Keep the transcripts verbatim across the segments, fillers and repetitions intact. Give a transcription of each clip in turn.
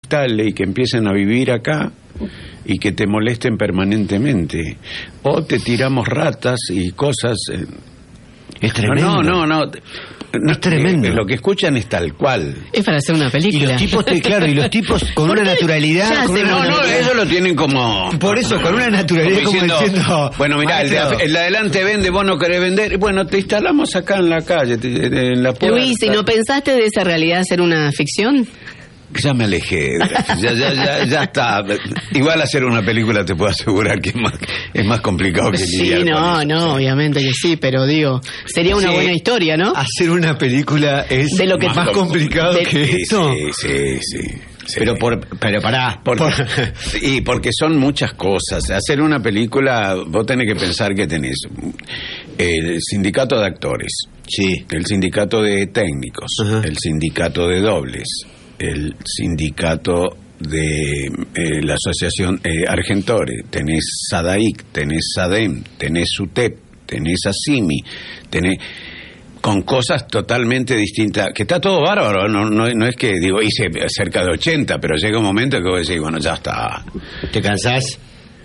tal y que empiecen a vivir acá y que te molesten permanentemente, o te tiramos ratas y cosas. Eh. Es tremendo. No, no, no. No, es tremendo. Eh, lo que escuchan es tal cual. Es para hacer una película. Y los tipos, te, claro, y los tipos con una naturalidad. Con una no, no, naturalidad. ellos lo tienen como. Por eso, con una naturalidad como diciendo. Como diciendo bueno, mirá, el de, el de adelante vende, vos no querés vender. Bueno, te instalamos acá en la calle, te, en la puerta. Luis, ¿y no pensaste de esa realidad hacer una ficción? Ya me alejé, ya, ya, ya, ya está. Igual hacer una película te puedo asegurar que es más, es más complicado que sí, lidiar no, con eso. no, obviamente que sí, pero digo, sería una sí, buena historia, ¿no? Hacer una película es de lo que más com- complicado de, que sí, esto. Sí, sí, sí. Sí. Pero por, pero pará, Por, por... y porque son muchas cosas. Hacer una película, vos tenés que pensar que tenés el sindicato de actores, sí, el sindicato de técnicos, uh-huh. el sindicato de dobles, el sindicato de eh, la asociación eh, Argentores, tenés SADAIC, tenés SADEM, tenés UTEP, tenés ASIMI, tenés con cosas totalmente distintas, que está todo bárbaro, no, no, no es que, digo, hice cerca de ochenta, pero llega un momento que vos decís, bueno, ya está. ¿Te cansás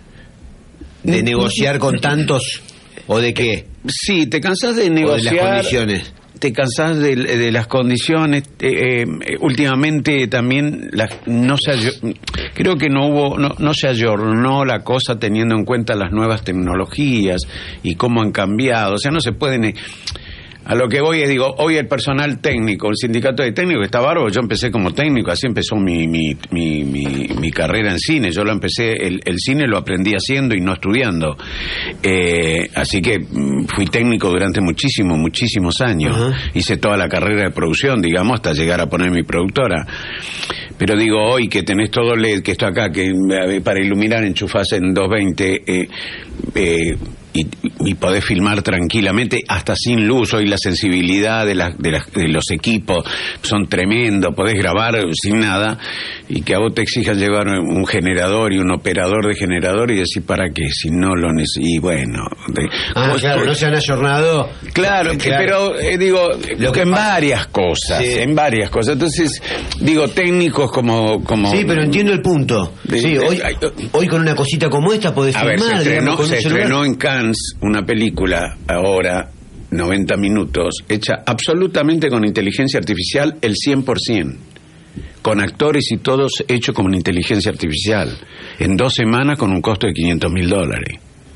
de negociar con tantos o de qué? Sí, te cansás de ¿O negociar. de las condiciones? Te cansás de, de las condiciones. Eh, eh, últimamente también la, no se ayor- creo que no hubo, no, no se ayornó la cosa teniendo en cuenta las nuevas tecnologías y cómo han cambiado. O sea, no se pueden. Eh, A lo que voy es, digo, hoy el personal técnico, el sindicato de técnicos está bárbaro. Yo empecé como técnico, así empezó mi mi, mi, mi, mi carrera en cine. Yo lo empecé, el, el cine lo aprendí haciendo y no estudiando. Eh, así que mm, fui técnico durante muchísimos, muchísimos años. Uh-huh. Hice toda la carrera de producción, digamos, hasta llegar a poner mi productora. Pero digo, hoy que tenés todo L E D, que esto acá, que eh, para iluminar enchufás en doscientos veinte, eh, eh, Y, y podés filmar tranquilamente hasta sin luz. Hoy la sensibilidad de, la, de, la, de los equipos son tremendo, podés grabar sin nada, y que a vos te exijan llevar un generador y un operador de generador y decir para qué, si no lo necesitas. Y bueno, de, ah, claro, pues, no se han ayornado. Claro, claro. pero eh, digo, lo que en varias cosas, sí. en varias cosas. Entonces, digo, técnicos como... como sí, pero entiendo el punto. De, sí, de, hoy, de, hoy con una cosita como esta podés a filmar. Ver, se estrenó, digamos, se estrenó en Cannes una película ahora, noventa minutos, hecha absolutamente con inteligencia artificial, el cien por ciento. Con actores y todos hecho con inteligencia artificial. En dos semanas con un costo de quinientos mil dólares.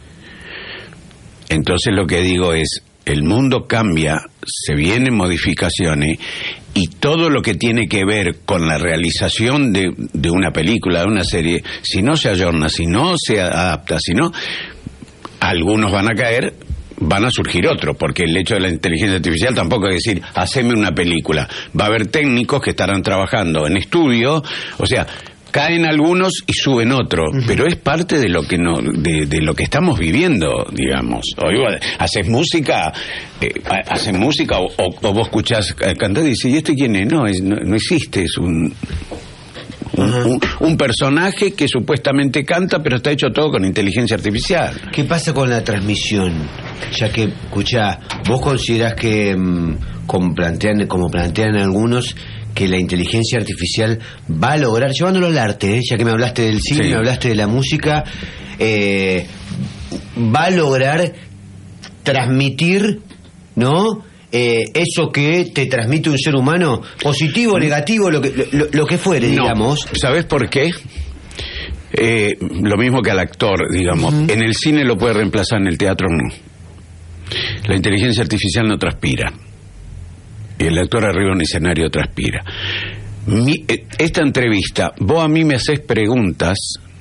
Entonces lo que digo es, el mundo cambia, se vienen modificaciones, y todo lo que tiene que ver con la realización de, de una película, de una serie, si no se ayorna, si no se adapta, si no, algunos van a caer, van a surgir otros, porque el hecho de la inteligencia artificial tampoco es decir, haceme una película. Va a haber técnicos que estarán trabajando en estudio, o sea, caen algunos y suben otros, uh-huh. pero es parte de lo que no, de, de lo que estamos viviendo, digamos. Hoy haces música, eh, haces música o, o, o vos escuchás cantar y dices, ¿y este quién es? No, es, no, no existe, es un... Un, un, un personaje que supuestamente canta, pero está hecho todo con inteligencia artificial. ¿Qué pasa con la transmisión? Ya que, escuchá, vos considerás que, como plantean, como plantean algunos, que la inteligencia artificial va a lograr, llevándolo al arte, ¿eh? Ya que me hablaste del cine, sí. me hablaste de la música, eh, va a lograr transmitir, ¿no?, Eh, eso que te transmite un ser humano, positivo o negativo, lo que, lo, lo que fuere, no. digamos. ¿Sabes por qué? Eh, lo mismo que al actor, digamos. Uh-huh. En el cine lo puede reemplazar, en el teatro no. La inteligencia artificial no transpira. Y el actor arriba en un escenario transpira. Mi, eh, esta entrevista, vos a mí me haces preguntas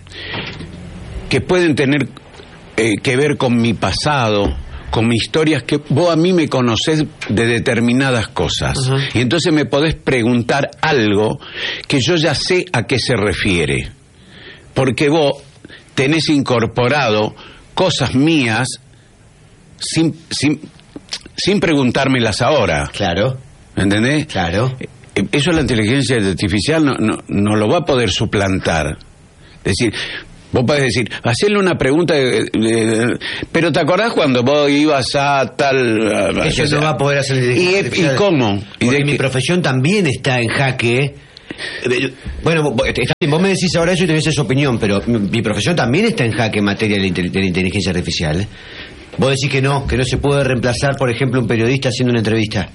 que pueden tener eh, que ver con mi pasado, con mis historias, que vos a mí me conocés de determinadas cosas. Uh-huh. Y entonces me podés preguntar algo que yo ya sé a qué se refiere. Porque vos tenés incorporado cosas mías sin, sin, sin preguntármelas ahora. Claro. ¿Entendés? Claro. Eso la inteligencia artificial no, no, no lo va a poder suplantar. Es decir, vos podés decir, hacerle una pregunta, de, de, pero ¿te acordás cuando vos ibas a tal... Eso no va a poder hacer ¿Y, ¿Y cómo? Porque ¿Y de mi qué? profesión también está en jaque Bueno, vos, está bien, vos me decís ahora eso y tenés esa opinión, pero mi, mi profesión también está en jaque en materia de la, inte- de la inteligencia artificial. ¿eh? Vos decís que no, que no se puede reemplazar, por ejemplo, un periodista haciendo una entrevista.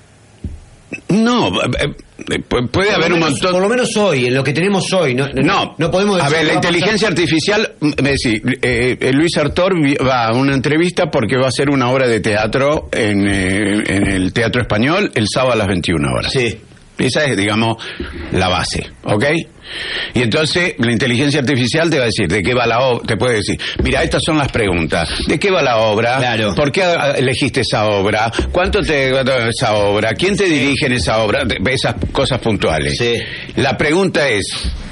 No, eh, eh, puede haber un montón. Por lo menos hoy, en lo que tenemos hoy. No, No, no podemos a decir ver, la que va a pasar. inteligencia artificial, me decís, eh, eh, Luis Artur va a una entrevista porque va a hacer una obra de teatro en, eh, en el Teatro Español el sábado a las veintiuna horas. Sí. Esa es, digamos, la base, ¿ok? Y entonces la inteligencia artificial te va a decir de qué va la obra, te puede decir, mira, estas son las preguntas, ¿de qué va la obra? Claro. ¿Por qué elegiste esa obra? ¿Cuánto te cuánto esa obra? ¿Quién te dirige en esa obra? Esas cosas puntuales. Sí. La pregunta es,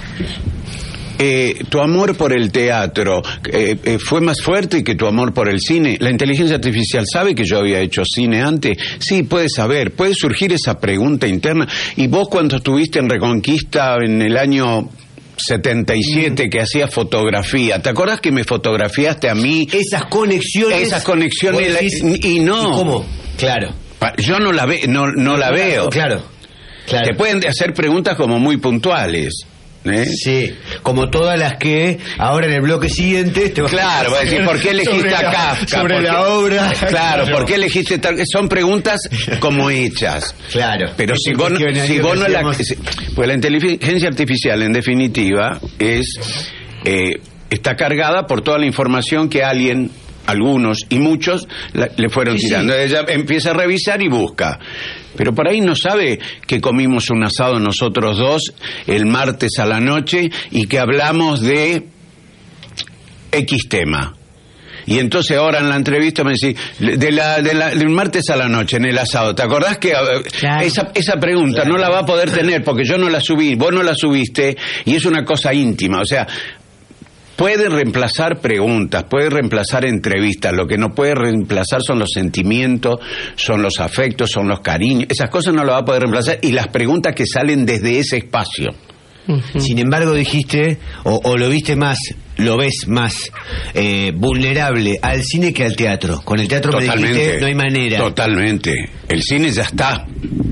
eh, ¿tu amor por el teatro eh, eh, fue más fuerte que tu amor por el cine? ¿La inteligencia artificial sabe que yo había hecho cine antes? Sí, puede saber, puede surgir esa pregunta interna. Y vos cuando estuviste en Reconquista en el año setenta y siete, mm. que hacía fotografía, ¿te acordás que me fotografiaste a mí? Esas conexiones. Esas conexiones, la, y, y no. ¿Y cómo? Claro. Yo no la, ve, no, no la veo. Claro, claro. Te pueden hacer preguntas como muy puntuales. ¿Eh? Sí, como todas las que ahora en el bloque siguiente te claro, voy a decir, ¿por qué elegiste a Kafka? Sobre la obra. Claro, ¿por qué elegiste tal? Son preguntas como hechas. Claro. Pero si vos, no, si vos no la... Pues la inteligencia artificial, en definitiva, es eh, está cargada por toda la información que alguien... algunos y muchos la, le fueron sí, tirando. Sí. Ella empieza a revisar y busca. Pero por ahí no sabe que comimos un asado nosotros dos el martes a la noche y que hablamos de X tema. Y entonces ahora en la entrevista me decís, de la, de la, del martes a la noche en el asado, ¿te acordás que claro. esa, esa pregunta claro. no la va a poder tener porque yo no la subí, vos no la subiste y es una cosa íntima? O sea, puede reemplazar preguntas, puede reemplazar entrevistas, lo que no puede reemplazar son los sentimientos, son los afectos, son los cariños, esas cosas no lo va a poder reemplazar y las preguntas que salen desde ese espacio. Uh-huh. Sin embargo dijiste, o, o lo viste más, lo ves más eh, vulnerable al cine que al teatro. Con el teatro me dijiste, no hay manera. Totalmente, el cine ya está.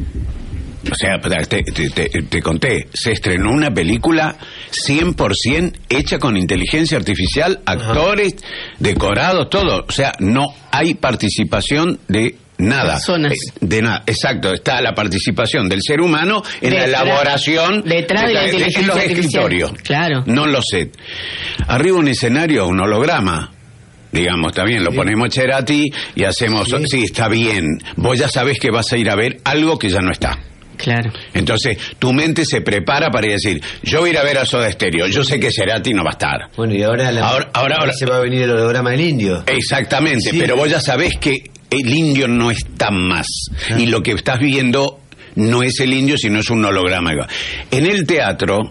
O sea, te, te, te, te conté, se estrenó una película cien por ciento hecha con inteligencia artificial, actores, ajá, decorados, todo. O sea, no hay participación de nada. Personas. De nada, exacto. Está la participación del ser humano en detrás, la elaboración detrás de, de la inteligencia en los artificial. Escritorios. Claro. No en los sets. Arriba un escenario, un holograma. Digamos, está bien, lo sí. ponemos Cerati y hacemos... Sí. sí, está bien. Vos ya sabés que vas a ir a ver algo que ya no está. Claro. Entonces, tu mente se prepara para decir, yo voy a ir a ver a Soda Stereo, yo sé que Cerati no va a estar. Bueno, y ahora, la ahora, ahora, ahora se va a venir el holograma del Indio. Exactamente, sí. Pero vos ya sabés que el Indio no está más. Ah. Y lo que estás viendo no es el Indio, sino es un holograma. En el teatro,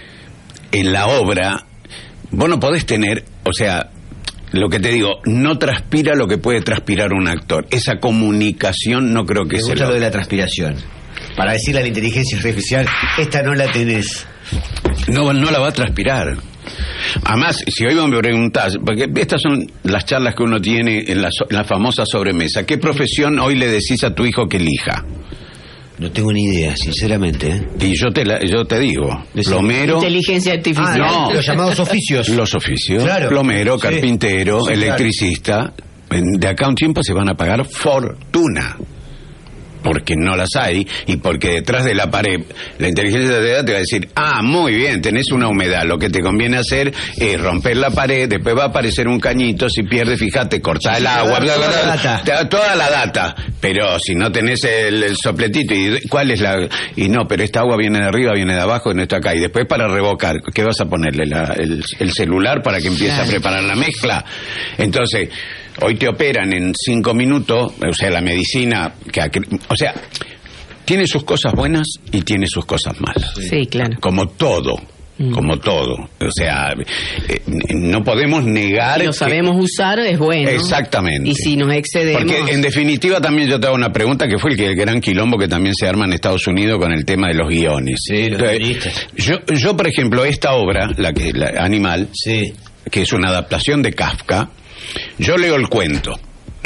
en la obra, vos no podés tener, o sea... Lo que te digo, no transpira lo que puede transpirar un actor. Esa comunicación no creo que sea. Me gusta lo de la transpiración. Para decirle a la inteligencia artificial, esta no la tenés. No, no la va a transpirar. Además, si hoy me preguntás, porque estas son las charlas que uno tiene en la, en la famosa sobremesa, ¿qué profesión hoy le decís a tu hijo que elija? No tengo ni idea, sinceramente. ¿eh? Y yo te la, yo te digo, plomero... Inteligencia artificial. Ah, no, los llamados oficios. Los oficios, claro. Plomero, Sí. carpintero, Sí, electricista. Claro. De acá a un tiempo se van a pagar fortuna. Porque no las hay y porque detrás de la pared la inteligencia artificial te va a decir, ah, muy bien, tenés una humedad, lo que te conviene hacer es romper la pared, después va a aparecer un cañito, si pierdes, fíjate, cortá sí, el agua, bla, bla, bla, bla, bla, te da toda la data, pero si no tenés el, el sopletito, y ¿cuál es la...? Y no, pero esta agua viene de arriba, viene de abajo, no está acá, y después para revocar, ¿qué vas a ponerle? La, el, el celular para que empiece claro. a preparar la mezcla. Entonces... Hoy te operan en cinco minutos, o sea, la medicina, que, o sea, tiene sus cosas buenas y tiene sus cosas malas. Sí, claro. Como todo, mm. como todo. O sea, eh, no podemos negar... Si lo sabemos que... usar, es bueno. Exactamente. Y si nos excedemos... Porque, en definitiva, también yo te hago una pregunta, que fue el, que, el gran quilombo que también se arma en Estados Unidos con el tema de los guiones. Sí, los guionistas. Yo, yo, por ejemplo, esta obra, la que la Animal, sí. que es una adaptación de Kafka, yo leo el cuento,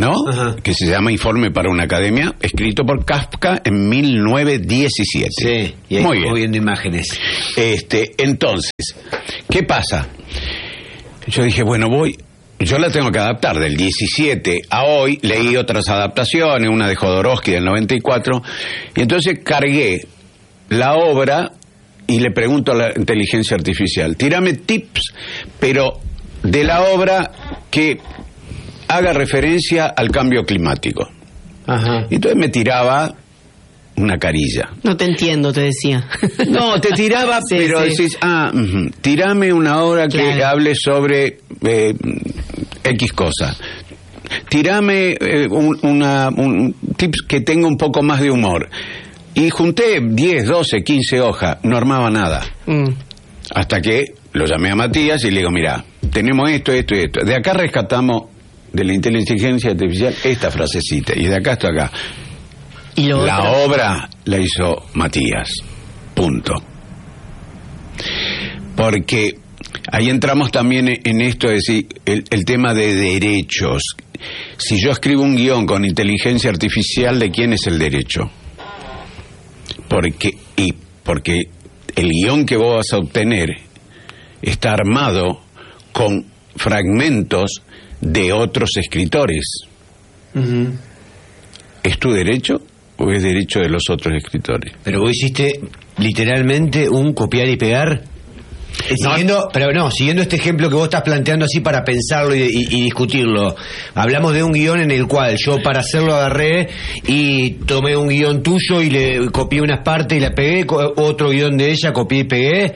¿no? Ajá. Que se llama Informe para una Academia, escrito por Kafka en mil novecientos diecisiete. Sí, y ahí Muy estamos bien. viendo imágenes. Este, entonces, ¿qué pasa? Yo dije, bueno, voy, yo la tengo que adaptar del diecisiete a hoy, leí otras adaptaciones, una de Jodorowsky del noventa y cuatro, y entonces cargué la obra y le pregunto a la inteligencia artificial, tírame tips, pero de la obra que haga referencia al cambio climático. Ajá. Y entonces me tiraba una carilla. No te entiendo, te decía. No, te tiraba, Sí, pero sí. decís, ah, uh-huh, tirame una obra que Claro. hable sobre eh, X cosa. Tirame eh, un, una, un tips que tenga un poco más de humor. Y junté diez, doce, quince hojas, no armaba nada. Mm. Hasta que lo llamé a Matías y le digo, mira, tenemos esto, esto y esto. De acá rescatamos de la inteligencia artificial esta frasecita. Y de acá hasta acá. Y lo La otro. obra la hizo Matías. Punto. Porque ahí entramos también en esto, es decir, el, el tema de derechos. Si yo escribo un guión con inteligencia artificial, ¿de quién es el derecho? Porque, y porque el guión que vos vas a obtener está armado con fragmentos de otros escritores. Uh-huh. ¿Es tu derecho o es derecho de los otros escritores? Pero vos hiciste literalmente un copiar y pegar. Eh, No. Siguiendo, pero no, siguiendo este ejemplo que vos estás planteando así para pensarlo y, y- y discutirlo. Hablamos de un guión en el cual yo para hacerlo agarré y tomé un guión tuyo y le copié unas partes y la pegué, co- otro guión de ella, copié y pegué,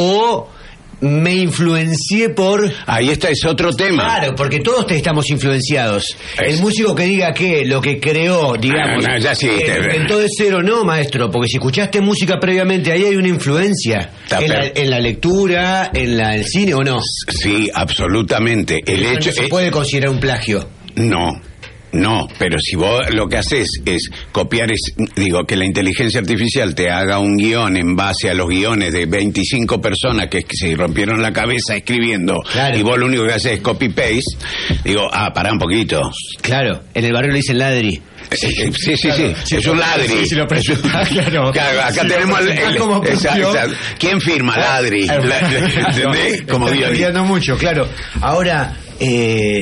o me influencié por... Ahí está, es otro tema. Claro, porque todos te estamos influenciados. Es- El músico que diga que lo que creó, digamos, Ah, no, ya sí, eh, te- inventó de cero, no, maestro, porque si escuchaste música previamente, ahí hay una influencia. Está En la, per- en la lectura, en la, el cine o no. Sí, absolutamente. El Eso hecho no se eh, puede considerar un plagio. no, no, pero si vos lo que haces es copiar, es, digo, que la inteligencia artificial te haga un guión en base a los guiones de veinticinco personas que, que se rompieron la cabeza escribiendo, Claro. y vos lo único que haces es copy-paste, digo, ah, pará un poquito. Claro, en el barrio le dicen ladri. Sí, sí, sí, sí, Claro, sí, sí, es un ladri. sí, si lo presentás, claro. Claro, acá Si lo tenemos el, presentás el- como esa- propio. esa- ¿quién firma? Ladri. La- la- ¿entendés? Como Está guionista. estudiando mucho, claro. Ahora, eh,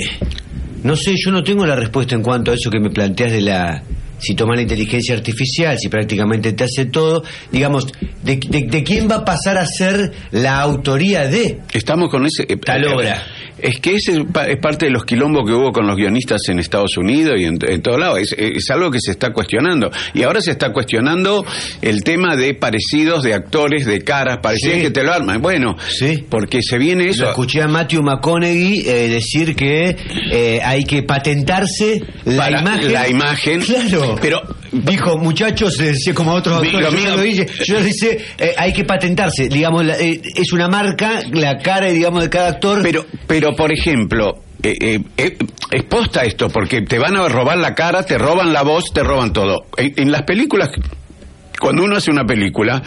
no sé, yo no tengo la respuesta en cuanto a eso que me planteas de la... Si tomás la inteligencia artificial, si prácticamente te hace todo, digamos, ¿de, de, de quién va a pasar a ser la autoría de Estamos con ese... eh, tal obra? Es que ese es pa- es parte de los quilombos que hubo con los guionistas en Estados Unidos y en, en todos lados. Es, es algo que se está cuestionando. Y ahora se está cuestionando el tema de parecidos de actores, de caras, parecidas Sí. que te lo arman. Bueno, Sí. porque se viene Lo eso. escuché a Matthew McConaughey eh, decir que eh, hay que patentarse la Para imagen. la imagen. Claro. Pero Dijo, muchachos, se decía como a otros Vi- autores, lo yo mío- no lo dije, yo dice, eh, hay que patentarse, digamos, la- eh, es una marca, la cara, digamos, de cada actor. Pero, pero por ejemplo, eh, eh, eh, es posta esto, porque te van a robar la cara, te roban la voz, te roban todo. En, en las películas, cuando uno hace una película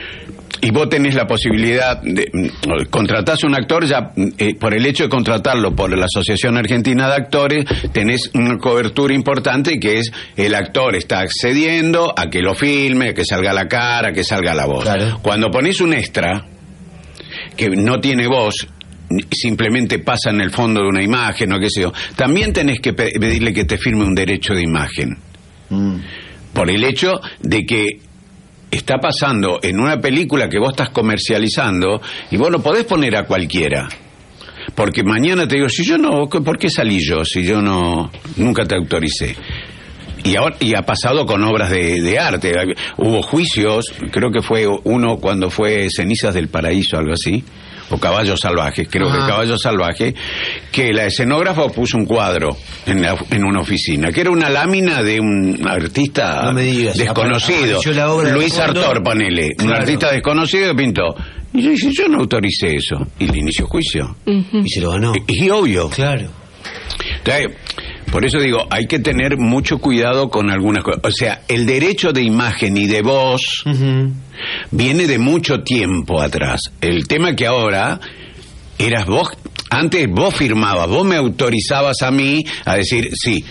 y vos tenés la posibilidad de mm, contratás a un actor, ya eh, por el hecho de contratarlo por la Asociación Argentina de Actores, tenés una cobertura importante que es el actor está accediendo a que lo filme, a que salga la cara, a que salga la voz. Claro. Cuando ponés un extra que no tiene voz, simplemente pasa en el fondo de una imagen o qué sé yo, también tenés que pe- pedirle que te firme un derecho de imagen. Mm. Por el hecho de que está pasando en una película que vos estás comercializando y vos no podés poner a cualquiera. Porque mañana te digo, si yo no, ¿por qué salí yo? Si yo no, nunca te autoricé. Y, ahora, y ha pasado con obras de, de arte. Hubo juicios, creo que fue uno cuando fue Cenizas del Paraíso, algo así, o Caballos Salvajes, creo Ajá. que Caballos Salvajes, que la escenógrafa puso un cuadro en, la- en una oficina, que era una lámina de un artista No me digas, desconocido, apareció la obra de Luis fondo. Sartor, ponele, un Claro. artista desconocido que pintó. Y yo dije, yo no autoricé eso. Y le inició juicio. Y se lo ganó. Y, y obvio. Claro. Entonces, por eso digo, hay que tener mucho cuidado con algunas cosas. O sea, el derecho de imagen y de voz Ujú. viene de mucho tiempo atrás. El tema que ahora eras vos, antes vos firmabas, vos me autorizabas a mí a decir, sí,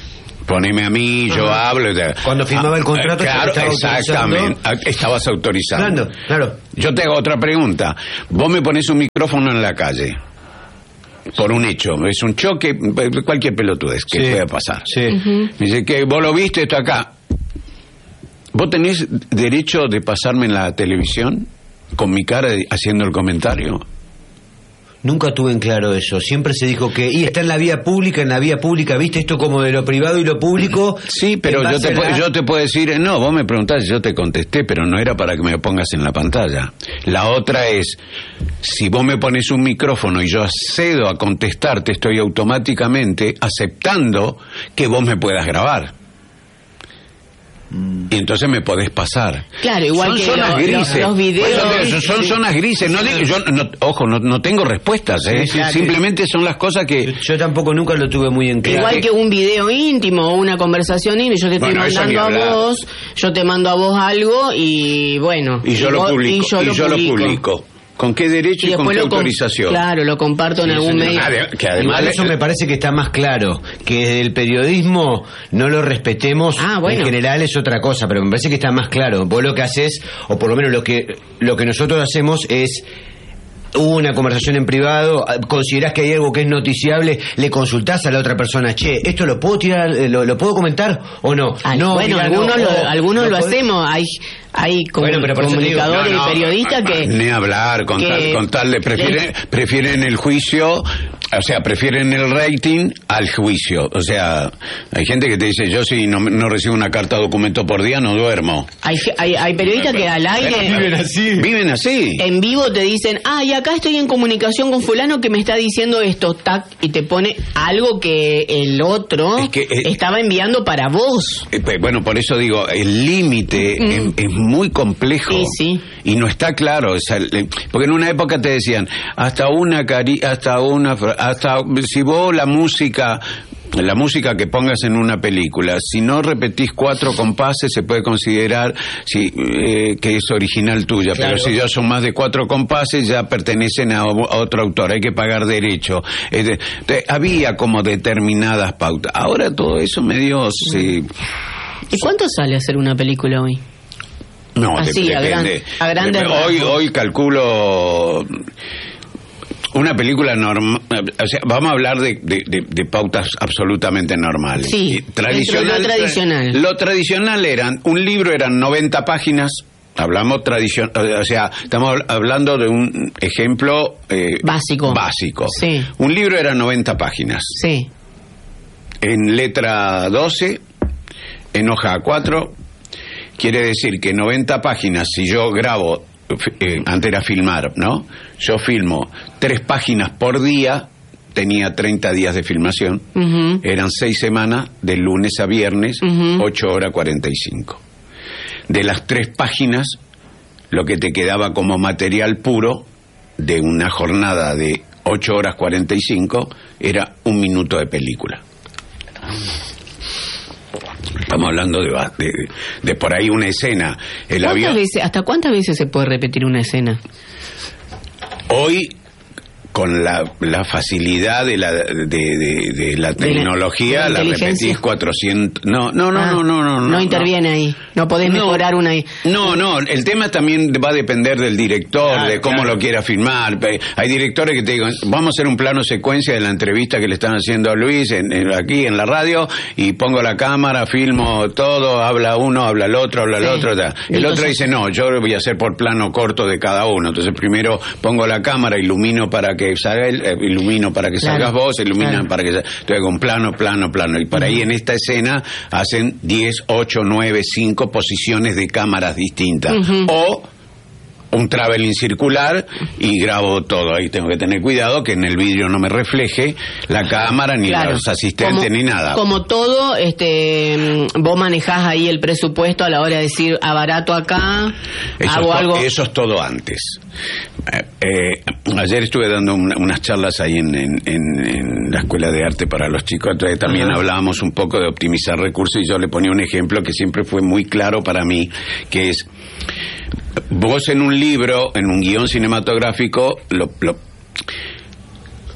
poneme a mí, yo Ajá. hablo. Cuando firmaba el contrato, claro, estaba exactamente, autorizando. estabas autorizando. Claro, claro. Yo te hago otra pregunta. Vos me pones un micrófono en la calle, por un hecho, es un choque, cualquier pelotudez que Sí. pueda pasar. Sí. Ujú. Me dice que vos lo viste, esto acá. ¿Vos tenés derecho de pasarme en la televisión con mi cara de- haciendo el comentario? Nunca tuve en claro eso. Siempre se dijo que, y está en la vía pública, en la vía pública, viste esto como de lo privado y lo público. Sí, pero en yo te, base a pu- la- yo te puedo decir, no, vos me preguntás, yo te contesté, pero no era para que me pongas en la pantalla. La otra es, si vos me pones un micrófono y yo accedo a contestarte, estoy automáticamente aceptando que vos me puedas grabar. Y entonces me podés pasar. Claro, igual son que zonas lo- grises. los- los videos- Por eso, son sí. zonas grises. No digo- yo, no- ojo, no, no tengo respuestas. ¿eh? Sí, sí, Simplemente son las cosas que... Yo, yo tampoco nunca lo tuve muy en claro. Igual que un video íntimo o una conversación íntima, yo te estoy Bueno, eso ni mandando a hablar. vos, yo te mando a vos algo y bueno. Y yo lo vos- publico. Y yo, lo, publico. publico. ¿Con qué derecho y, con después qué lo com- autorización? Claro, lo comparto en Sí, algún señor. medio. Ade- que además Igual eso me parece que está más claro, que desde el periodismo no lo respetemos, Ah, bueno. en general es otra cosa, pero me parece que está más claro. Vos lo que haces, o por lo menos lo que lo que nosotros hacemos es, hubo una conversación en privado, considerás que hay algo que es noticiable, le consultás a la otra persona, che, ¿esto lo puedo tirar, eh, lo, lo puedo comentar o no? Al- no, bueno, mirá, algunos, no, lo, o- algunos no lo podés- hacemos. Hay, hay comu- Bueno, pero por eso digo, comunicadores No, no, y periodistas que... Ni hablar, con, que- tal, con tal de prefieren, prefieren el juicio, o sea, prefieren el rating al juicio. O sea, hay gente que te dice, yo si no, no recibo una carta documento por día no duermo. Hay, hay, hay periodistas que al aire... así. Viven así. En vivo te dicen, ah, y acá estoy en comunicación con fulano que me está diciendo esto, tac, y te pone algo que el otro Es que, eh, estaba enviando para vos. Eh, pues, Bueno, por eso digo, el límite Mm. es, es muy complejo. Sí, sí. Y no está claro. O sea, le- porque en una época te decían, hasta una cari hasta una fra- hasta si vos la música la música que pongas en una película, si no repetís cuatro compases se puede considerar si, eh, que es original tuya, Claro. pero si ya son más de cuatro compases ya pertenecen a, o- a otro autor, hay que pagar derecho. Es de- de- había como determinadas pautas. Ahora todo eso medio se... ¿Y cuánto sale hacer una película hoy? No, Así, de- a gran- depende. a grandes Dep- Hoy, rasgos. hoy calculo una película normal, o sea, vamos a hablar de, de- de- de pautas absolutamente normales. Sí, Y tradicional, dentro de lo tradicional. Lo tradicional eran, un libro eran noventa páginas, hablamos tradición, o sea, estamos hablando de un ejemplo eh, Básico. básico. Sí. Un libro era noventa páginas, Sí. en letra doce, en hoja A cuatro. Quiere decir que noventa páginas, si yo grabo, eh, antes era filmar, ¿no? Yo filmo tres páginas por día, tenía treinta días de filmación, Ujú. eran seis semanas, de lunes a viernes, Ujú. ocho horas cuarenta y cinco. De las tres páginas, lo que te quedaba como material puro, de una jornada de ocho horas cuarenta y cinco, era un minuto de película. Estamos hablando de, ba- de, de por ahí una escena. El ¿Cuántas avión. veces, ¿Hasta cuántas veces se puede repetir una escena? Hoy, con la, la facilidad de la, de, de- de la tecnología, de la la, inteligencia. repetís cuatrocientos... No, no, no, Ah, no, no, no. No interviene ahí. No podés No. mejorar una ahí. No, no, el tema también va a depender del director, Claro, de cómo claro. lo quiera filmar. Pe- Hay directores que te digan, vamos a hacer un plano secuencia de la entrevista que le están haciendo a Luis en, en- aquí en la radio, y pongo la cámara, filmo todo, habla uno, habla el otro, habla el Sí. otro. ta. El Entonces- otro dice, no, yo voy a hacer por plano corto de cada uno. Entonces primero pongo la cámara, ilumino para que salga él, eh, ilumino para que Claro, salgas vos, ilumina claro. para que sa- entonces hago un plano, plano, plano. Y por ahí en esta escena hacen diez, ocho, nueve, cinco posiciones de cámaras distintas. Ujú. O un traveling circular y grabo todo. Ahí tengo que tener cuidado que en el vidrio no me refleje la cámara, ni Claro. los asistentes, Como- ni nada. Como todo, este, mm, vos manejás ahí el presupuesto a la hora de decir, abarato acá, Eso, hago es to- algo. eso es todo antes. Eh, eh, ayer estuve dando una- unas charlas ahí en, en- en- en la Escuela de Arte para los chicos. Entonces también Ajá. hablábamos un poco de optimizar recursos y yo le ponía un ejemplo que siempre fue muy claro para mí, que es, vos en un libro, en un guión cinematográfico, lo, lo-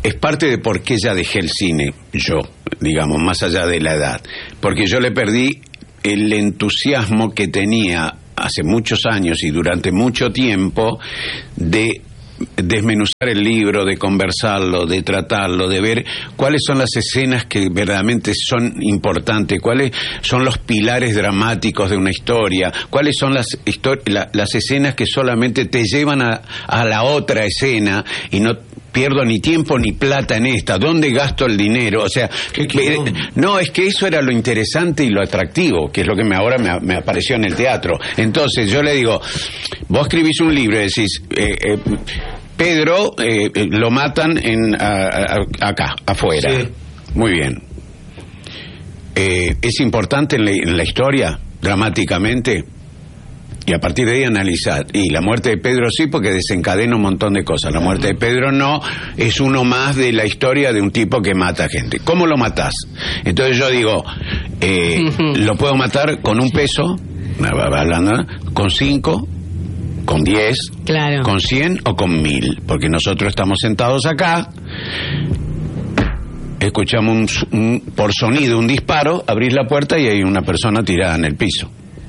es parte de por qué ya dejé el cine, yo, digamos, más allá de la edad. Porque yo le perdí el entusiasmo que tenía hace muchos años y durante mucho tiempo de desmenuzar el libro, de conversarlo, de tratarlo, de ver cuáles son las escenas que verdaderamente son importantes, cuáles son los pilares dramáticos de una historia, cuáles son las histori- la, las escenas que solamente te llevan a, a la otra escena y no pierdo ni tiempo ni plata en esta, ¿dónde gasto el dinero? O sea, eh, no, es que eso era lo interesante y lo atractivo, que es lo que me, ahora me, me apareció en el teatro. Entonces yo le digo, vos escribís un libro y decís, eh, eh, Pedro eh, lo matan en a, a, acá, afuera. Sí. Muy bien. Eh, ¿Es importante en la, en la historia, dramáticamente? Y a partir de ahí analizar. Y la muerte de Pedro sí, porque desencadena un montón de cosas. La muerte de Pedro no, es uno más de la historia de un tipo que mata gente. ¿Cómo lo matás? Entonces yo digo, eh, lo puedo matar con un peso, con cinco, con diez, claro, con cien o con mil. Porque nosotros estamos sentados acá, escuchamos un, un, por sonido un disparo, abrís la puerta y hay una persona tirada en el piso.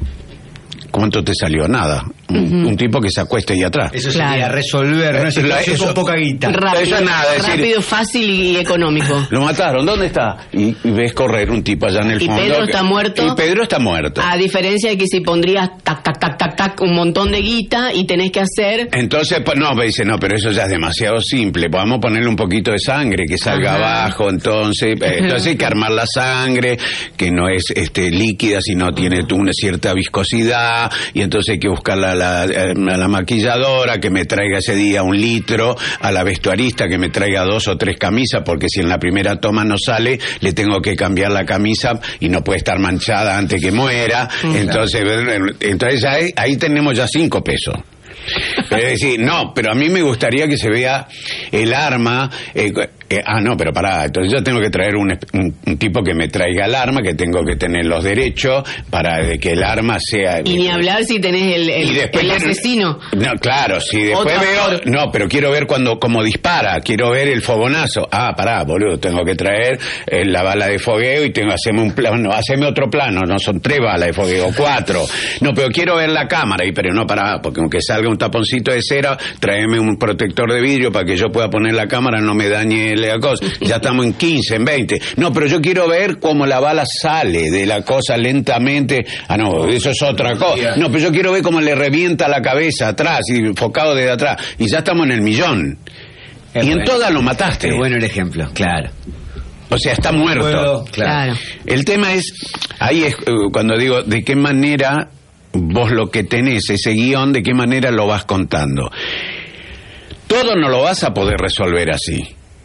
¿Cuánto te salió? Nada. Un, uh-huh. un tipo que se acuesta ahí atrás. Eso sería claro. resolver una situación eso, con poca guita. Rápido, eso nada, es rápido decir, fácil y económico. Lo mataron, ¿dónde está? Y, y ves correr un tipo allá en el y fondo. Y Pedro está muerto. Y Pedro está muerto. A diferencia de que si pondrías tac, tac, tac, tac, tac, un montón de guita y tenés que hacer... Entonces, pues, no, me dice, no, pero eso ya es demasiado simple. Podemos ponerle un poquito de sangre que salga Ajá. abajo, entonces... Eh, entonces hay que armar la sangre, que no es este líquida, sino tiene una cierta viscosidad, y entonces hay que buscar la, la, a la maquilladora que me traiga ese día un litro, a la vestuarista que me traiga dos o tres camisas, porque si en la primera toma no sale, le tengo que cambiar la camisa y no puede estar manchada antes que muera. Mm, entonces, claro. entonces ahí, ahí tenemos ya cinco pesos. Es decir, no, pero a mí me gustaría que se vea el arma. Eh, eh, ah, no, pero pará, entonces yo tengo que traer un, un, un tipo que me traiga el arma, que tengo que tener los derechos para que el arma sea... Y ni hablar si tenés el, el, después, el asesino. No, claro, si después Otra veo... Por... No, pero quiero ver cuando cómo dispara, quiero ver el fogonazo. Ah, pará, boludo, tengo que traer eh, la bala de fogueo y tengo que hacerme un plano, no, hacerme otro plano, no son tres balas de fogueo, cuatro. No, pero quiero ver la cámara, y pero no, pará, porque aunque salga un taponcito de cera, tráeme un protector de vidrio para que yo pueda poner la cámara, no me dañe la cosa. Ya estamos en quince, en veinte. No, pero yo quiero ver cómo la bala sale de la cosa lentamente. Ah, no, eso es otra cosa. No, pero yo quiero ver cómo le revienta la cabeza atrás y enfocado desde atrás. Y ya estamos en el millón. Es y bueno. En todas lo mataste. Es bueno el ejemplo, claro. O sea, está muerto. Puedo, claro. El tema es, ahí es cuando digo, ¿de qué manera vos lo que tenés, ese guión, de qué manera lo vas contando? Todo no lo vas a poder resolver así.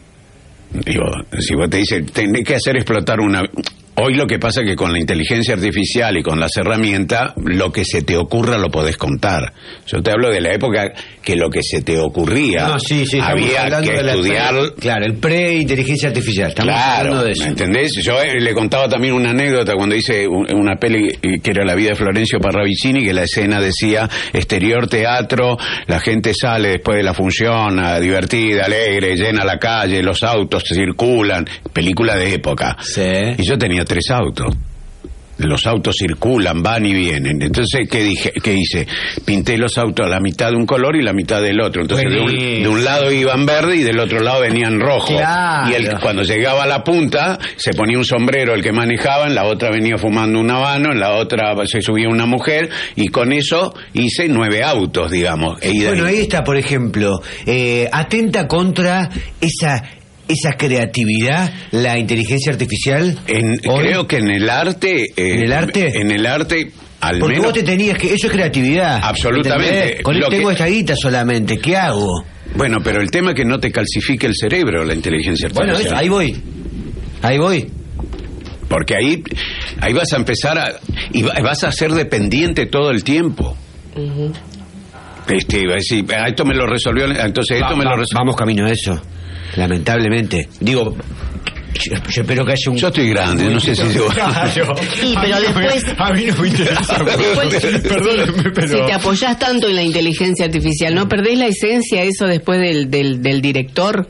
Digo, si vos te dices, tenés que hacer explotar una... Hoy lo que pasa es que con la inteligencia artificial y con las herramientas, lo que se te ocurra lo podés contar. Yo te hablo de la época que lo que se te ocurría, no, sí, sí, había que estudiar... Pre, claro, el pre-inteligencia artificial. Estamos claro, hablando de eso. ¿Me entendés? Yo eh, le contaba también una anécdota cuando hice un, una peli que era La vida de Florencio Parravicini, que la escena decía exterior teatro, la gente sale después de la función divertida, alegre, llena la calle, los autos circulan, película de época. Sí. Y yo tenía tres autos. Los autos circulan, van y vienen. Entonces, ¿qué dije? ¿Qué hice? Pinté los autos a la mitad de un color y la mitad del otro. Entonces, de un, de un lado iban verde y del otro lado venían rojo. Claro. Y el, cuando llegaba a la punta, se ponía un sombrero el que manejaba, en la otra venía fumando un habano, en la otra se subía una mujer, y con eso hice nueve autos, digamos. E bueno, ahí está, por ejemplo, eh, atenta contra esa... esa creatividad, la inteligencia artificial. En, creo que en el arte, eh, en el arte, en el arte, al porque menos, vos te tenías que, eso es creatividad. Absolutamente. Con él tengo que... esta guita solamente, ¿qué hago? Bueno, pero el tema es que no te calcifique el cerebro la inteligencia artificial. Bueno, eso, ahí voy, ahí voy. Porque ahí, ahí vas a empezar a, y vas a ser dependiente todo el tiempo. Uh-huh. Este, si, esto me lo resolvió, entonces esto va, me va, lo resolvió. Vamos camino a eso. Lamentablemente. Digo, yo, yo espero que haya un... Yo estoy grande, no sé si yo... Sí, pero después... A mí no me interesa. Después, Perdóname, pero... Si te apoyás tanto en la inteligencia artificial, ¿no perdés la esencia eso después del, del, del director?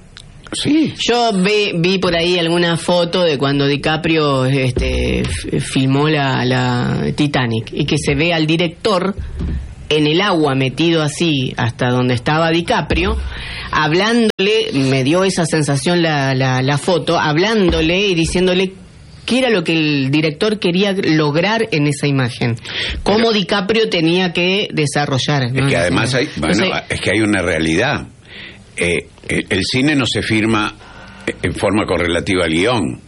Sí. Yo vi, vi por ahí alguna foto de cuando DiCaprio este, f- filmó la, la Titanic y que se ve al director en el agua metido así hasta donde estaba DiCaprio, hablándole, me dio esa sensación la, la, la foto, hablándole y diciéndole qué era lo que el director quería lograr en esa imagen, cómo Pero, DiCaprio tenía que desarrollar, ¿no? Es que además hay, bueno, Entonces, es que hay una realidad. Eh, el, el cine no se firma en forma correlativa al guión.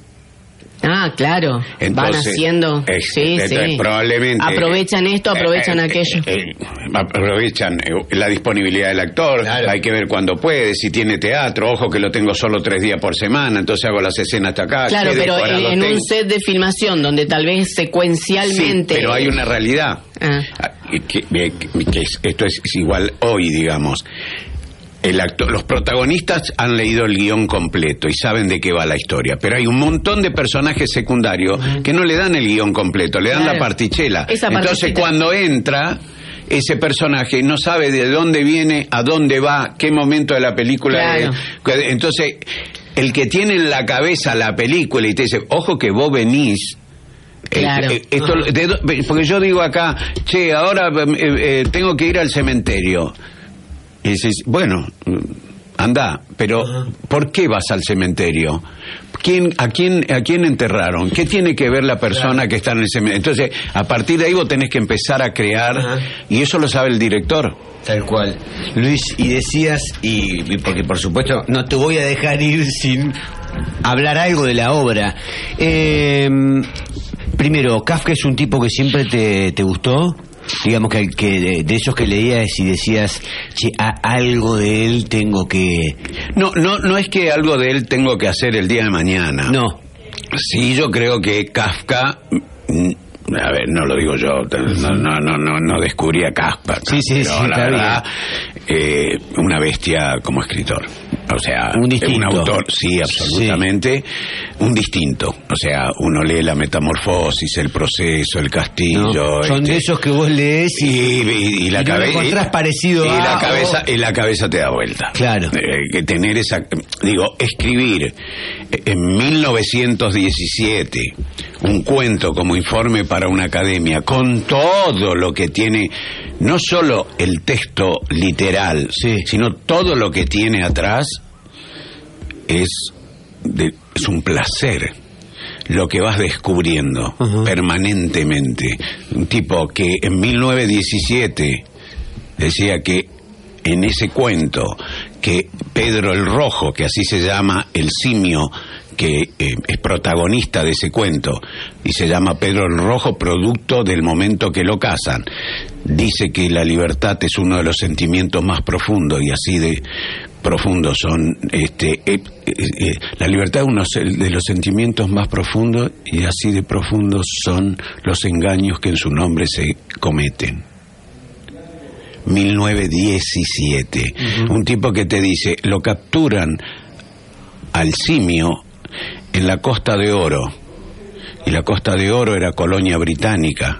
Ah, claro. Entonces, van haciendo. es- sí, entonces, sí. probablemente Aprovechan esto, aprovechan eh, eh, aquello. eh, eh, aprovechan eh, la disponibilidad del actor. Claro. Hay que ver cuándo puede, si tiene teatro. Ojo que lo tengo solo tres días por semana, entonces hago las escenas hasta acá. Claro, qué pero decorado en, en tengo. un set de filmación donde tal vez secuencialmente. Sí, pero hay una realidad. Ah. Ah, que, que- que es- esto es, es igual hoy, digamos. El actor, los protagonistas han leído el guión completo y saben de qué va la historia, pero hay un montón de personajes secundarios que no le dan el guión completo, le dan Claro. la partichela. Esa Entonces partecita. cuando entra ese personaje no sabe de dónde viene, a dónde va, qué momento de la película Claro. es. Entonces el que tiene en la cabeza la película y te dice, ojo que vos venís. Claro. Eh, eh, esto, de do- porque yo digo acá, che, ahora eh, eh, tengo que ir al cementerio. Y dices, bueno, anda, pero ¿por qué vas al cementerio? ¿Quién, a, quién, ¿A quién enterraron? ¿Qué tiene que ver la persona Claro. que está en el cementerio? Entonces, a partir de ahí vos tenés que empezar a crear, Ajá. y eso lo sabe el director. Tal cual. Luis, y decías, y, y porque por supuesto no te voy a dejar ir sin hablar algo de la obra. Eh, primero, Kafka es un tipo que siempre te, te gustó. Digamos que, que de, de esos que leías y decías, che, a, algo de él tengo que... No, no, no es que algo de él tengo que hacer el día de mañana. No. Sí, yo creo que Kafka, mm, a ver, no lo digo yo, no, no, no, no, no descubrí a Kafka. Sí, sí, pero sí, la está verdad, eh, una bestia como escritor. O sea, Un distinto. un autor, sí, absolutamente, un distinto. O sea, uno lee la metamorfosis, el proceso, el castillo. No, son este, de esos que vos lees y, y, y- y la y no lo cabeza encontrás parecido y a- la cabeza o- y la cabeza te da vuelta. Claro. Eh, que tener esa, digo, escribir en mil novecientos diecisiete un cuento como informe para una academia con todo lo que tiene, no solo el texto literal, Sí. sino todo lo que tiene atrás, es de- es un placer lo que vas descubriendo Ujú. permanentemente. Un tipo que en mil novecientos diecisiete decía que en ese cuento que Pedro el Rojo, que así se llama el simio que eh, es protagonista de ese cuento y se llama Pedro el Rojo producto del momento que lo cazan, dice que la libertad es uno de los sentimientos más profundos y así de profundos son este eh, eh, eh, la libertad es uno de los sentimientos más profundos y así de profundos son los engaños que en su nombre se cometen. mil novecientos diecisiete. Uh-huh. Un tipo que te dice, lo capturan al simio en la Costa de Oro. Y la Costa de Oro era colonia británica.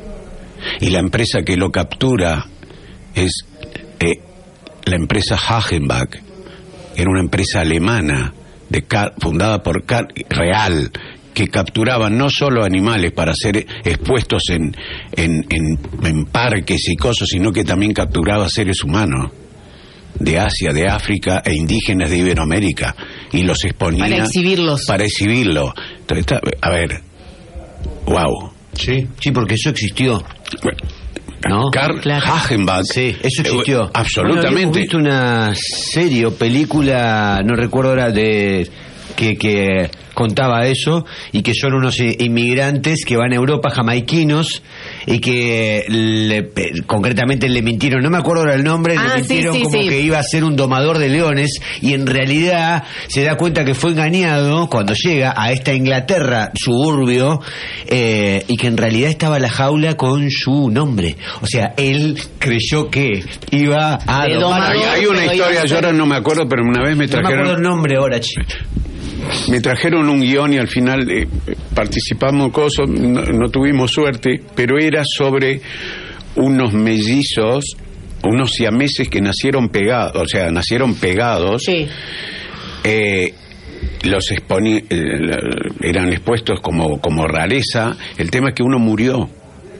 Y la empresa que lo captura es eh, la empresa Hagenbach. Era una empresa alemana de car- fundada por car- real, que capturaban no solo animales para ser expuestos en, en, en, en parques y cosas, sino que también capturaba seres humanos de Asia, de África e indígenas de Iberoamérica y los exponía Para exhibirlos. para exhibirlo. Entonces, está, a ver, wow. Sí, sí, porque eso existió. ¿No? Karl Claro. Hagenbach. Sí, eso existió. Eh, absolutamente. Bueno, habíamos visto una serie o película, no recuerdo ahora, de que, que contaba eso, y que son unos eh, inmigrantes que van a Europa, jamaiquinos, y que le, pe- concretamente le mintieron, no me acuerdo ahora el nombre, Ah, le sí, mintieron sí, como sí. que iba a ser un domador de leones, y en realidad se da cuenta que fue engañado cuando llega a esta Inglaterra suburbio, eh, y que en realidad estaba la jaula con su nombre. O sea, él creyó que iba a De domar. Hay, domador. hay una pero historia, iba a yo ser- ahora no me acuerdo, pero una vez me No me acuerdo el trajeron nombre ahora, che. me trajeron un guión y al final eh, participamos cosas, no, no tuvimos suerte, pero era sobre unos mellizos, unos siameses que nacieron pegados, o sea, nacieron pegados. Sí. eh, los exponi eh, eran expuestos como, como rareza. El tema es que uno murió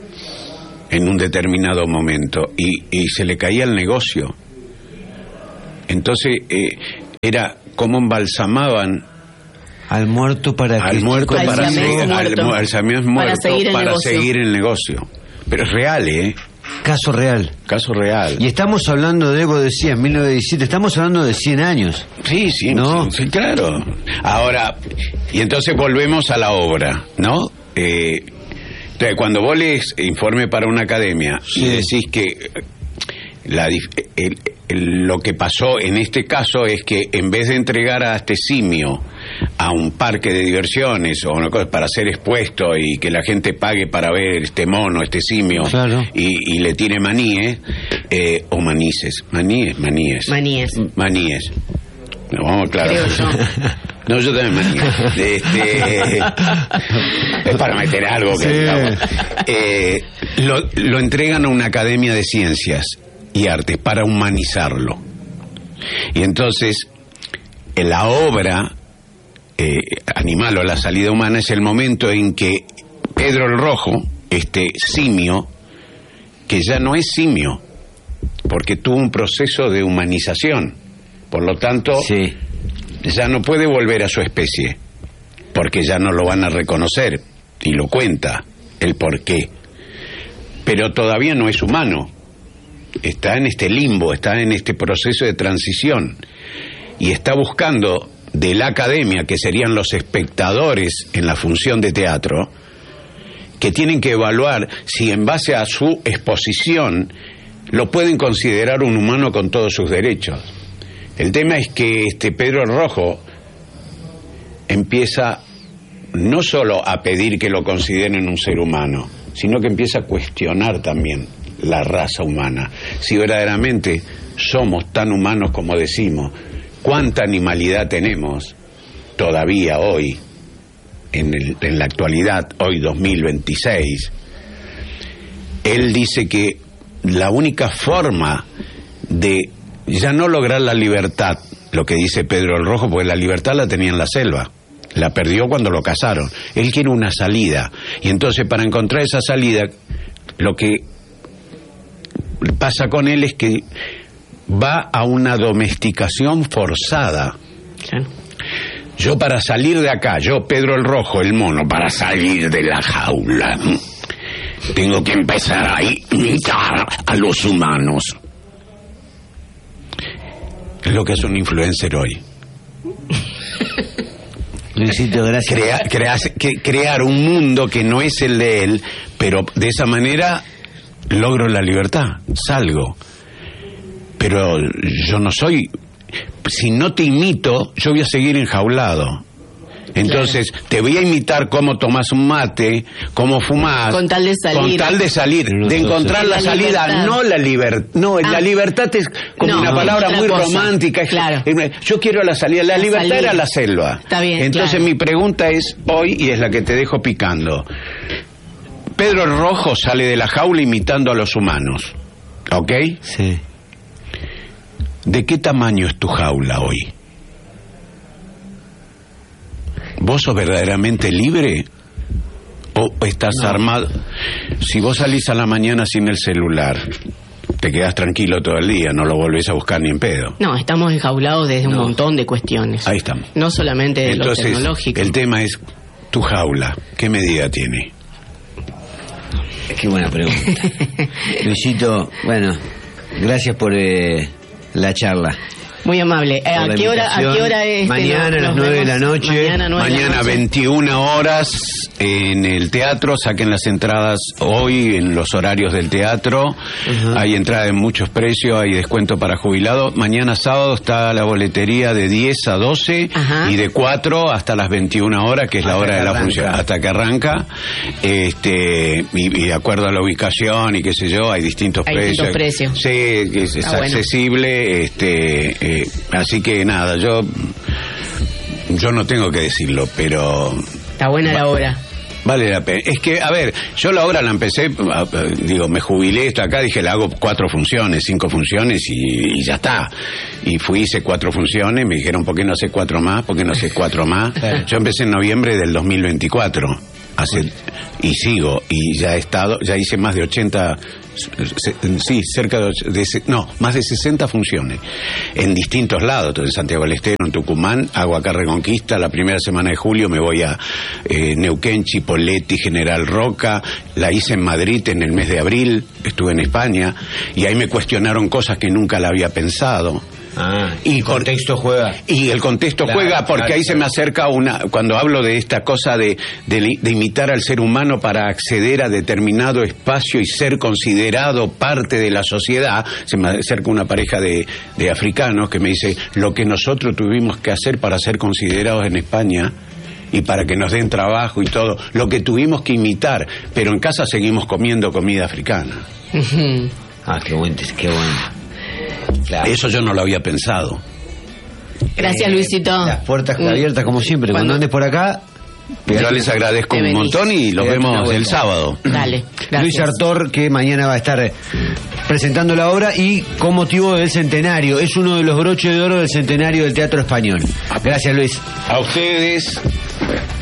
en un determinado momento y, y se le caía el negocio. Entonces eh, era como embalsamaban al muerto para al que muerto al para, siamés seguir, muerto. Al, al siamés Para muerto seguir el para negocio. seguir el negocio. Pero es real, ¿eh? caso real. Caso real. Y estamos hablando de, vos decías, mil novecientos diecisiete, estamos hablando de cien años. Sí, sí, ¿No? sí, sí, claro. Ahora, y entonces volvemos a la obra, ¿no? Eh, entonces, cuando vos lees informe para una academia Sí. y decís que la, dif- el- el- lo que pasó en este caso es que en vez de entregar a este simio a un parque de diversiones o una cosa para ser expuesto y que la gente pague para ver este mono, este simio, Claro. y, y le tiene maníes, eh, o manices, maníes, maníes. Maníes. Maníes. No, vamos, claro. Creo yo. No, yo también maníes. Este, es para meter algo que Sí. digamos. Eh, lo, lo entregan a una academia de ciencias y artes para humanizarlo. Y entonces, en la obra eh, Animal o la salida humana es el momento en que Pedro el Rojo, este simio, que ya no es simio, porque tuvo un proceso de humanización, por lo tanto, Sí. ya no puede volver a su especie, porque ya no lo van a reconocer, y lo cuenta el por qué. Pero todavía no es humano, está en este limbo, está en este proceso de transición, y está buscando de la academia, que serían los espectadores en la función de teatro, que tienen que evaluar si en base a su exposición lo pueden considerar un humano con todos sus derechos. El tema es que este Pedro el Rojo empieza no solo a pedir que lo consideren un ser humano, sino que empieza a cuestionar también la raza humana. Si verdaderamente somos tan humanos como decimos, ¿cuánta animalidad tenemos todavía hoy, en, el, en la actualidad, hoy dos mil veintiséis? Él dice que la única forma de ya no lograr la libertad, lo que dice Pedro el Rojo, porque la libertad la tenía en la selva, la perdió cuando lo cazaron. Él quiere una salida, y entonces para encontrar esa salida, lo que pasa con él es que va a una domesticación forzada. Claro. Yo para salir de acá, yo Pedro el Rojo, el mono, para salir de la jaula, tengo que empezar a imitar a los humanos. Es lo que es un influencer hoy. Luisito, gracias. Crea, crea- que- crear un mundo que no es el de él, pero de esa manera logro la libertad, salgo. Pero yo no soy... Si no te imito, yo voy a seguir enjaulado. Entonces, claro, te voy a imitar cómo tomás un mate, cómo fumás. Con tal de salir. Con tal de salir, de encontrar la, la salida, libertad. no la libertad. No, ah. la libertad es como no, una palabra muy cosa. romántica. Claro. Yo quiero la salida. La, la libertad salida. era la selva. Está bien. Entonces, claro. mi pregunta es hoy, y es la que te dejo picando. Pedro el Rojo sale de la jaula imitando a los humanos. ¿Ok? Sí. ¿De qué tamaño es tu jaula hoy? ¿Vos sos verdaderamente libre? ¿O estás no. armado? Si vos salís a la mañana sin el celular, te quedás tranquilo todo el día, no lo volvés a buscar ni en pedo. No, estamos enjaulados desde no. un montón de cuestiones. Ahí estamos. No solamente de Entonces, lo tecnológico. El tema es tu jaula. ¿Qué medida tiene? Qué buena pregunta. Luisito, bueno, gracias por eh, la charla. Muy amable. Eh, ¿A qué hora, ¿A qué hora es? Mañana a las nueve de la noche. Mañana, Mañana veintiuna horas en el teatro. Saquen las entradas hoy en los horarios del teatro. Uh-huh. Hay entrada en muchos precios, hay descuento para jubilados. Mañana sábado está la boletería de diez a doce uh-huh. y de cuatro hasta las veintiuna horas, que es hasta la hora de la arranca. función, hasta que arranca. Este, y, y de acuerdo a la ubicación y qué sé yo, hay distintos hay precios. Distintos precios. Sí, es, es accesible. Bueno. Este. Eh, así que nada, yo yo no tengo que decirlo, pero está buena va, la hora. Vale la pena. Es que, a ver, yo la obra la empecé, digo, me jubilé, esto acá, dije, la hago cuatro funciones, cinco funciones y, y ya está. Y fui, hice cuatro funciones, me dijeron, ¿por qué no hace cuatro más? ¿Por qué no hace cuatro más? Yo empecé en noviembre del dos mil veinticuatro. Hace, y sigo, y ya he estado, ya hice más de ochenta, sí, cerca de, de no, más de sesenta funciones en distintos lados, en Santiago del Estero, en Tucumán, hago acá Reconquista, la primera semana de julio me voy a eh, Neuquén, Chipoleti, General Roca, la hice en Madrid en el mes de abril, estuve en España, y ahí me cuestionaron cosas que nunca la había pensado. Ah, y el contexto juega. Y el contexto claro, juega porque claro, ahí claro. se me acerca una, cuando hablo de esta cosa de, de, de imitar al ser humano para acceder a determinado espacio y ser considerado parte de la sociedad, se me acerca una pareja de, de africanos que me dice, lo que nosotros tuvimos que hacer para ser considerados en España y para que nos den trabajo y todo, lo que tuvimos que imitar, pero en casa seguimos comiendo comida africana. Ah, qué bueno, qué bueno. Claro. Eso yo no lo había pensado. Gracias, eh, Luisito. Las puertas abiertas como siempre. Cuando, Cuando andes por acá, yo les agradezco un montón y los vemos el sábado. Dale, gracias. Luis Sartor, que mañana va a estar presentando la obra y con motivo del centenario. Es uno de los broches de oro del centenario del Teatro Español. Gracias, Luis. A ustedes.